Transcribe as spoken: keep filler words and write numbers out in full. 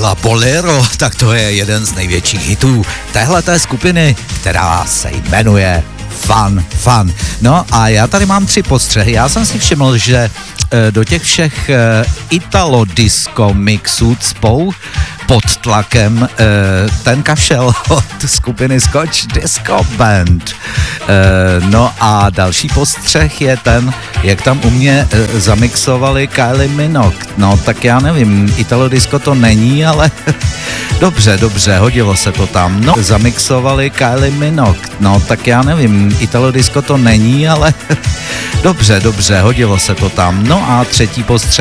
La Bolero, tak to je jeden z největších hitů téhleté skupiny, která se jmenuje Fun Fun. No a já tady mám tři postřehy. Já jsem si všiml, že do těch všech italo disco mixů cpou pod tlakem ten kašel od skupiny Scotch Disco Band. No a další postřeh je ten, jak tam u mě zamixovali Kylie Minogue. No tak já nevím, italo disco to není, ale dobře, dobře, hodilo se to tam. No, zamixovali Kylie Minogue. No tak já nevím, italo disco to není, ale dobře, dobře, hodilo se to tam. No a třetí postřeh